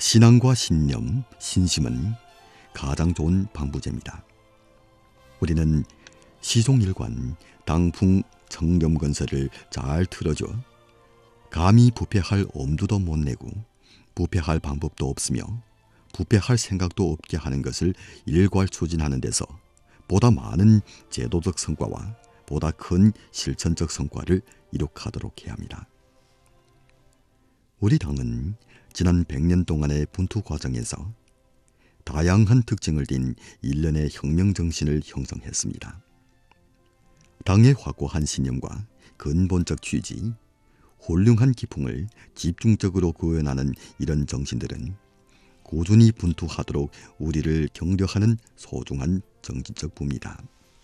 신앙과 신념, 신심은 가장 좋은 방부제입니다. 우리는 시종일관 당풍 청렴건설을 잘 틀어줘 감히 부패할 엄두도 못 내고 부패할 방법도 없으며 부패할 생각도 없게 하는 것을 일괄 추진하는 데서 보다 많은 제도적 성과와 보다 큰 실천적 성과를 이룩하도록 해야 합니다. 우리 당은 지난 100년 동안의 분투 과정에서 다양한 특징을 띤 일련의 혁명 정신을 형성했습니다. 당의 확고한 신념과 근본적 취지, 훌륭한 기풍을 집중적으로 구현하는 이런 정신들은 꾸준히 분투하도록 우리를 격려하는 소중한 정신적 부입니다.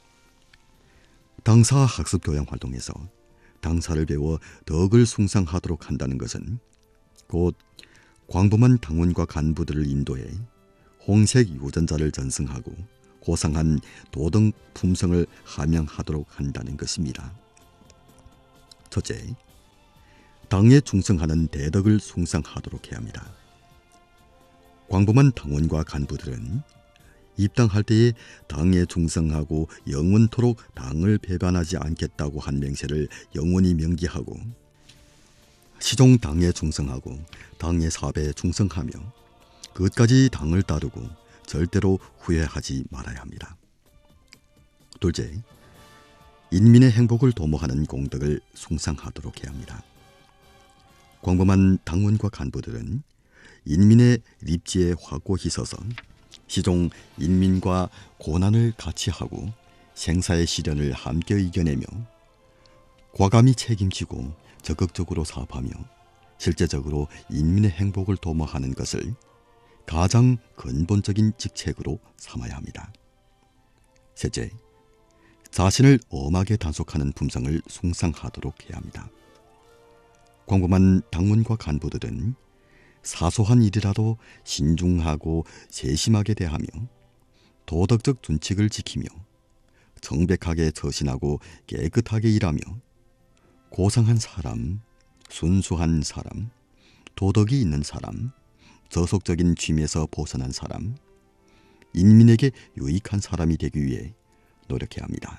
당사 학습 교양 활동에서 당사를 배워 덕을 숭상하도록 한다는 것은 곧 광범한 당원과 간부들을 인도해 홍색 유전자를 전승하고 고상한 도덕 품성을 함양하도록 한다는 것입니다. 첫째, 당에 충성하는 대덕을 숭상하도록 해야 합니다. 광범한 당원과 간부들은 입당할 때에 당에 충성하고 영원토록 당을 배반하지 않겠다고 한 맹세를 영원히 명기하고 시종 당에 충성하고 당의 사배에 충성하며 끝까지 당을 따르고 절대로 후회하지 말아야 합니다. 둘째, 인민의 행복을 도모하는 공덕을 숭상하도록 해야 합니다. 광범한 당원과 간부들은 인민의 립지에 확고히 서서 시종 인민과 고난을 같이 하고 생사의 시련을 함께 이겨내며 과감히 책임지고 적극적으로 사업하며 실제적으로 인민의 행복을 도모하는 것을 가장 근본적인 직책으로 삼아야 합니다. 셋째, 자신을 엄하게 단속하는 품성을 숭상하도록 해야 합니다. 광범한 당원과 간부들은 사소한 일이라도 신중하고 세심하게 대하며 도덕적 준칙을 지키며 정백하게 처신하고 깨끗하게 일하며 고상한 사람, 순수한 사람, 도덕이 있는 사람, 저속적인 취미에서 벗어난 사람, 인민에게 유익한 사람이 되기 위해 노력해야 합니다.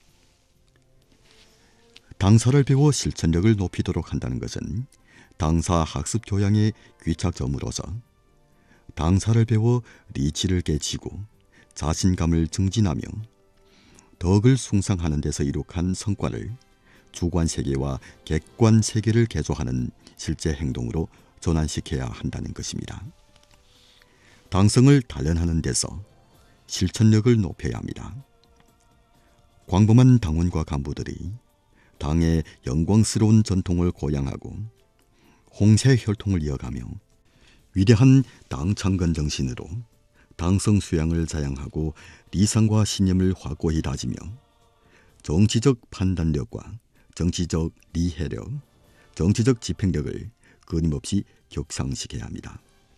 당사를 배워 실천력을 높이도록 한다는 것은 당사 학습 교양의 귀착점으로서 당사를 배워 리치를 깨치고 자신감을 증진하며 덕을 숭상하는 데서 이룩한 성과를 주관세계와 객관세계를 개조하는 실제 행동으로 전환시켜야 한다는 것입니다. 당성을 단련하는 데서 실천력을 높여야 합니다. 광범한 당원과 간부들이 당의 영광스러운 전통을 고양하고 홍세 혈통을 이어가며 위대한 당창건 정신으로 당성 수양을 자양하고 리상과 신념을 확고히 다지며 정치적 판단력과 정치적 리해력, 정치적 집행력을 끊임없이 격상시켜야 합니다.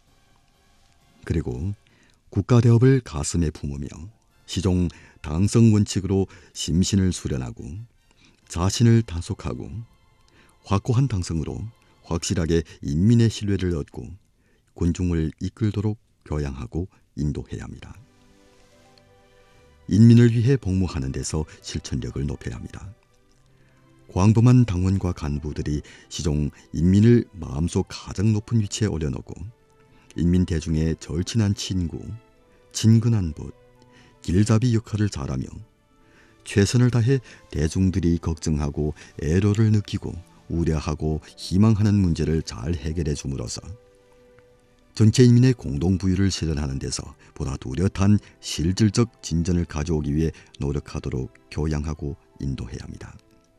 그리고 국가대업을 가슴에 품으며 시종 당성 원칙으로 심신을 수련하고 자신을 단속하고 확고한 당성으로 확실하게 인민의 신뢰를 얻고 군중을 이끌도록 교양하고 인도해야 합니다. 인민을 위해 복무하는 데서 실천력을 높여야 합니다. 광범한 당원과 간부들이 시종 인민을 마음속 가장 높은 위치에 올려놓고 인민 대중의 절친한 친구, 친근한 붓, 길잡이 역할을 잘하며 최선을 다해 대중들이 걱정하고 애로를 느끼고 우려하고 희망하는 문제를 잘 해결해 줌으로써 전체 인민의 공동부유를 실현하는 데서 보다 뚜렷한 실질적 진전을 가져오기 위해 노력하도록 교양하고 인도해야 합니다.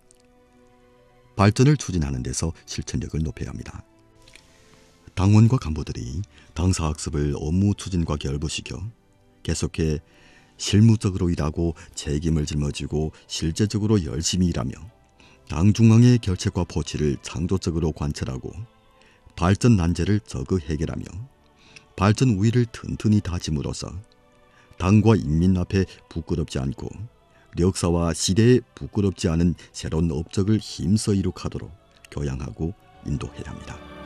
발전을 추진하는 데서 실천력을 높여야 합니다. 당원과 간부들이 당사학습을 업무 추진과 결부시켜 계속해 실무적으로 일하고 책임을 짊어지고 실제적으로 열심히 일하며 당 중앙의 결책과 포치를 창조적으로 관찰하고 발전 난제를 적극 해결하며 발전 우위를 튼튼히 다짐으로써 당과 인민 앞에 부끄럽지 않고 역사와 시대에 부끄럽지 않은 새로운 업적을 힘써 이룩하도록 교양하고 인도해야 합니다.